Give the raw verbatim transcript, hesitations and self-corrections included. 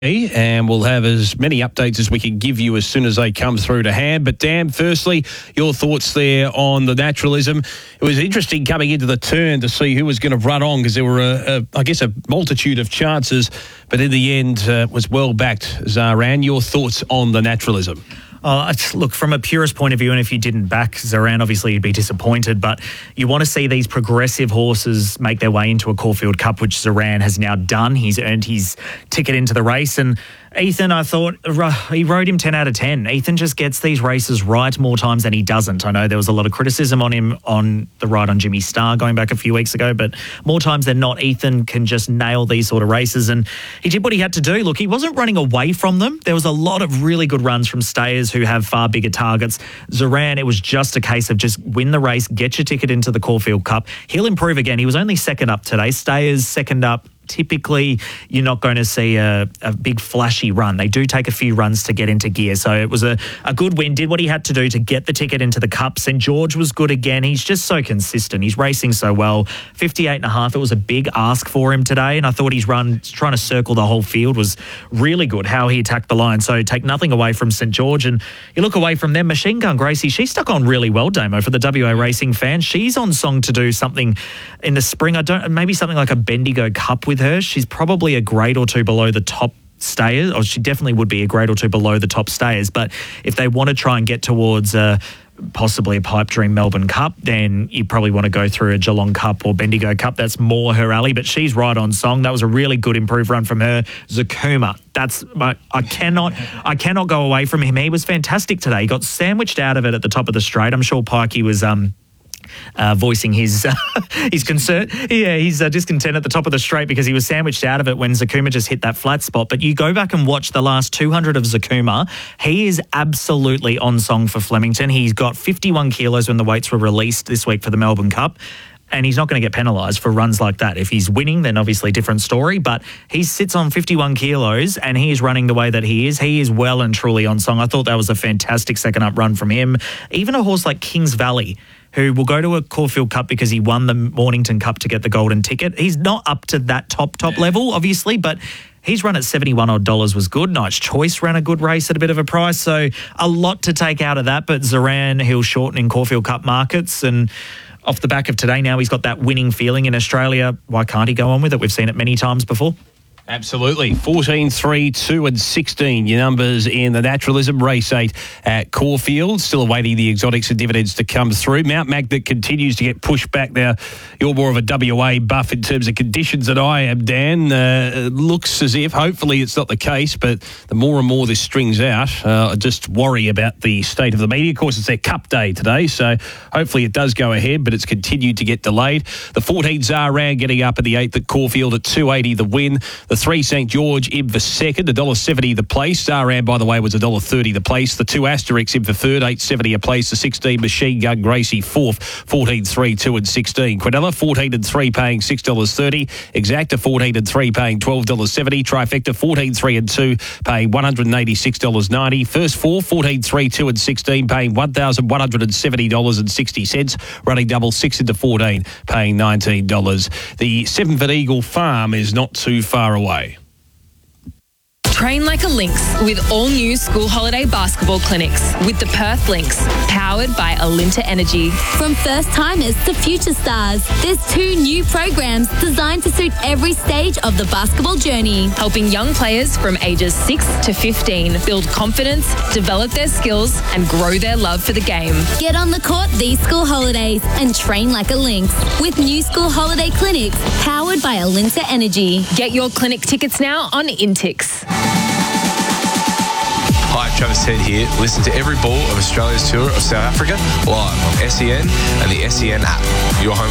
And we'll have as many updates as we can give you as soon as they come through to hand. But Dan, firstly, your thoughts there on the naturalism. It was interesting coming into the turn to see who was going to run on because there were, a, a, I guess, a multitude of chances. But in the end, uh, was well backed. Zaran, your thoughts on the naturalism? Uh, look, from a purist point of view, and if you didn't back Zaran, obviously you'd be disappointed, but you want to see these progressive horses make their way into a Caulfield Cup, which Zaran has now done. He's earned his ticket into the race, and Ethan, I thought, he rode him ten out of ten. Ethan just gets these races right more times than he doesn't. I know there was a lot of criticism on him on the ride on Jimmy Star going back a few weeks ago, but more times than not, Ethan can just nail these sort of races, and he did what he had to do. Look, he wasn't running away from them. There was a lot of really good runs from stayers who have far bigger targets. Zaran, it was just a case of just win the race, get your ticket into the Caulfield Cup. He'll improve again. He was only second up today. Stayers second up. Typically, you're not going to see a, a big flashy run. They do take a few runs to get into gear. So it was a, a good win, did what he had to do to get the ticket into the Cup. Saint George was good again. He's just so consistent. He's racing so well. fifty-eight and a half, it was a big ask for him today, and I thought his run, trying to circle the whole field, was really good, how he attacked the line. So take nothing away from Saint George, and you look away from them, Machine Gun Gracie, she stuck on really well, Damo, for the W A Racing fans. She's on song to do something in the spring. I don't, maybe something like a Bendigo Cup with her. She's probably a grade or two below the top stayers, or she definitely would be a grade or two below the top stayers. But if they want to try and get towards uh, possibly a Pipe Dream Melbourne Cup, then you probably want to go through a Geelong Cup or Bendigo Cup. That's more her alley, but she's right on song. That was a really good improved run from her. Zakuma, that's my, I cannot I cannot go away from him. He was fantastic today. He got sandwiched out of it at the top of the straight. I'm sure Pikey was um Uh, voicing his uh, his concern. Yeah, he's uh, discontent at the top of the straight because he was sandwiched out of it when Zakuma just hit that flat spot. But you go back and watch the last two hundred of Zakuma, he is absolutely on song for Flemington. He's got fifty-one kilos when the weights were released this week for the Melbourne Cup. And he's not going to get penalised for runs like that. If he's winning, then obviously different story. But he sits on fifty-one kilos and he is running the way that he is. He is well and truly on song. I thought that was a fantastic second up run from him. Even a horse like Kings Valley, who will go to a Caulfield Cup because he won the Mornington Cup to get the golden ticket. He's not up to that top, top level, obviously, but he's run at seventy-one odd dollars was good. Nice Choice ran a good race at a bit of a price. So a lot to take out of that. But Zaran, he'll shorten in Caulfield Cup markets, and off the back of today now, he's got that winning feeling in Australia. Why can't he go on with it? We've seen it many times before. Absolutely. fourteen, three, two and sixteen, your numbers in the naturalism. Race eight at Caulfield. Still awaiting the exotics and dividends to come through. Mount Magnet continues to get pushed back. Now, you're more of a W A buff in terms of conditions than I am, Dan. Uh, it looks as if, hopefully it's not the case, but the more and more this strings out, uh, I just worry about the state of the media. Of course, it's their Cup day today, so hopefully it does go ahead, but it's continued to get delayed. The fourteen Zaran getting up at the eighth at Caulfield at two eighty the win. The three Saint George in for second, one dollar seventy the place. Zaran, by the way, was one dollar thirty the place. The two Asterix in for third, eight seventy a place. The sixteen Machine Gun Gracie fourth, fourteen, three, two and sixteen. Quinella, fourteen and three paying six dollars thirty. Exacta, fourteen and three paying twelve dollars seventy. Trifecta, fourteen, three and two paying one hundred eighty-six dollars ninety. First four, fourteen, three, two and sixteen paying one thousand one hundred seventy dollars sixty. Running double six into fourteen paying nineteen dollars. The seven-foot Eagle Farm is not too far away. Train like a Lynx with all new school holiday basketball clinics with the Perth Lynx, powered by Alinta Energy. From first timers to future stars, there's two new programs designed to suit every stage of the basketball journey, helping young players from ages six to fifteen build confidence, develop their skills, and grow their love for the game. Get on the court these school holidays and train like a Lynx with new school holiday clinics powered by Alinta Energy. Get your clinic tickets now on Intix. Hi, Travis Head here. Listen to every ball of Australia's tour of South Africa live on S E N and the S E N app. Your home